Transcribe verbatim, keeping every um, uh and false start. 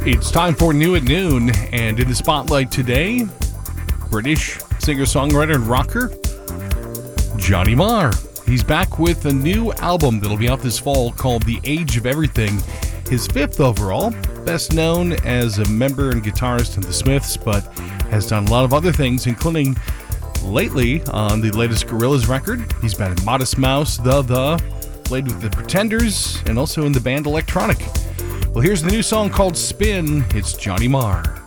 It's time for New at Noon, and in the spotlight today, British singer-songwriter and rocker, Johnny Marr. He's back with a new album that'll be out this fall called The Age of Everything, his fifth overall, best known as a member and guitarist in The Smiths, but has done a lot of other things, including lately on the latest Gorillaz record. He's been in Modest Mouse, The The, played with The Pretenders, and also in the band Electronic. Well, here's the new song called Spin. It's Johnny Marr.